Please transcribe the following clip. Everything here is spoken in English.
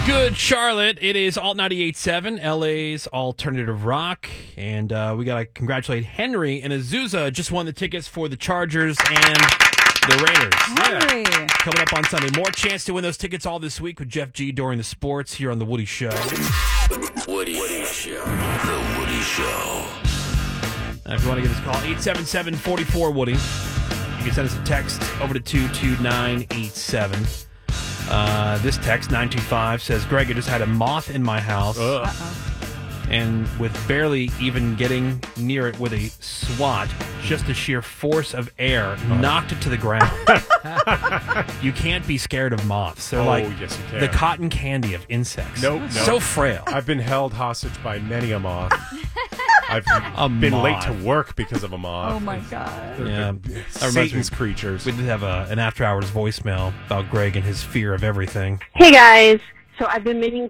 Good Charlotte. It is Alt 98.7, LA's alternative rock. And we got to congratulate Henry and Azusa. Just won the tickets for the Chargers and the Raiders. Henry. Yeah. Coming up on Sunday. More chance to win those tickets all this week with Jeff G during the sports here on The Woody Show. Woody Show. The Woody Show. If you want to give us a call, 877-44-WOODY. You can send us a text over to 22987. This text, 925, says, Greg, I just had a moth in my house. And with barely even getting near it with a swat, just the sheer force of air knocked it to the ground. You can't be scared of moths. They're yes, you can. the cotton candy of insects. Nope. So frail. I've been held hostage by many a moth. I've been late to work because of a moth. Oh, my God. Yeah. Satan's creatures. We did have an after-hours voicemail about Greg and his fear of everything. Hey guys, so I've been meaning